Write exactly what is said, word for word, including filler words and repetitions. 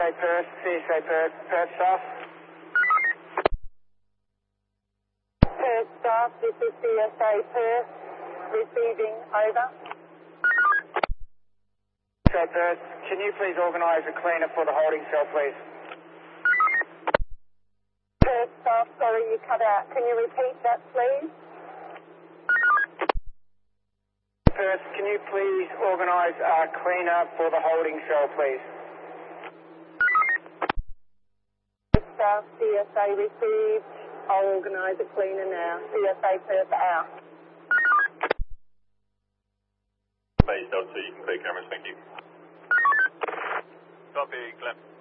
A Perth, C S A Perth, Perth staff. Perth staff, this is C S A Perth, receiving, over. C S A Perth, can you please organise a cleaner for the holding cell, please? Perth staff, sorry you cut out. Can you repeat that, please? Perth, can you please organise a cleaner for the holding cell, please? Perth staff, C S A received. I'll organise a cleaner now. C S A Perth out. Base Delta, you can clear cameras, thank you. Copy, Clem.